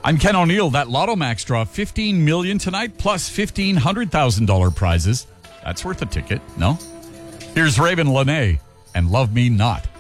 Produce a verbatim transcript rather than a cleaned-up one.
I'm Ken O'Neill. That Lotto Max draw, fifteen million dollars tonight, plus fifteen hundred thousand dollars prizes. That's worth a ticket, no? Here's Raven Lene and Love Me Not.